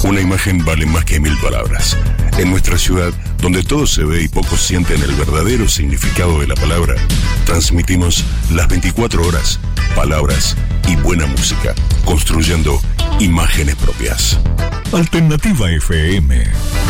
Una imagen vale más que 1000 palabras. En nuestra ciudad, donde todo se ve y pocos sienten el verdadero significado de la palabra, transmitimos las 24 horas, palabras y buena música, construyendo imágenes propias. Alternativa FM.